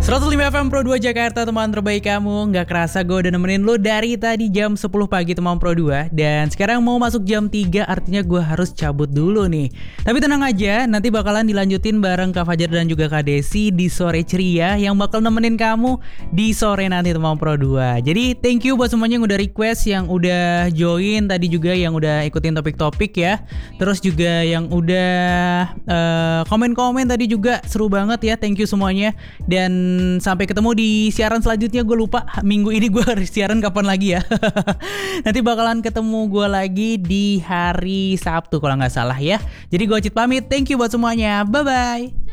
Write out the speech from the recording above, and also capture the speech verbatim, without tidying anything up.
seratus lima F M Pro dua Jakarta, teman terbaik kamu. Nggak kerasa gue udah nemenin lo dari tadi jam sepuluh pagi teman Pro dua. Dan sekarang mau masuk jam tiga, artinya gue harus cabut dulu nih. Tapi tenang aja, nanti bakalan dilanjutin bareng Kak Fajar dan juga Kak Desi di sore ceria yang bakal nemenin kamu di sore nanti teman Pro dua. Jadi thank you buat semuanya yang udah request, yang udah join tadi juga, yang udah ikutin topik-topik ya. Terus juga yang udah uh, komen-komen tadi juga, seru banget ya. Thank you semuanya. Dan sampai ketemu di siaran selanjutnya. Gue lupa minggu ini gue siaran kapan lagi ya. Nanti bakalan ketemu gue lagi di hari Sabtu kalau nggak salah ya. Jadi gue Cid pamit. Thank you buat semuanya. Bye bye.